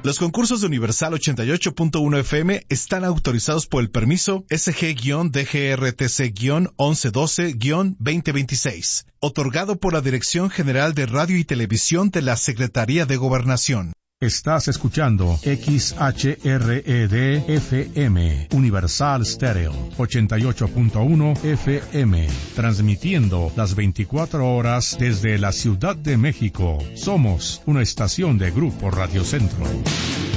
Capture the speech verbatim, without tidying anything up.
Los concursos de Universal ochenta y ocho punto uno F M están autorizados por el permiso S G D G R T C once doce veinte veintiséis, otorgado por la Dirección General de Radio y Televisión de la Secretaría de Gobernación. Estás escuchando X H R E D F M, Universal Stereo, ochenta y ocho punto uno F M, transmitiendo las veinticuatro horas desde la Ciudad de México. Somos una estación de Grupo Radio Centro.